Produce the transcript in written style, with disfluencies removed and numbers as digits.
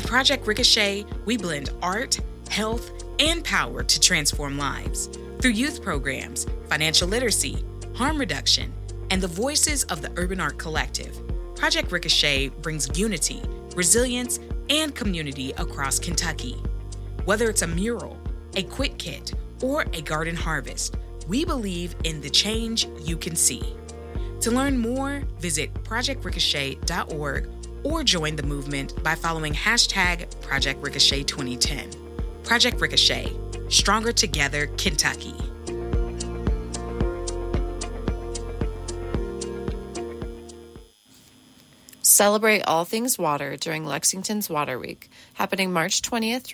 At Project Ricochet, we blend art, health, and power to transform lives. Through youth programs, financial literacy, harm reduction, and the voices of the Urban Art Collective, Project Ricochet brings unity, resilience, and community across Kentucky. Whether it's a mural, a quit kit, or a garden harvest, we believe in the change you can see. To learn more, visit projectricochet.org or join the movement by following hashtag Project Ricochet 2010. Project Ricochet, Stronger Together, Kentucky. Celebrate all things water during Lexington's Water Week, happening March 20th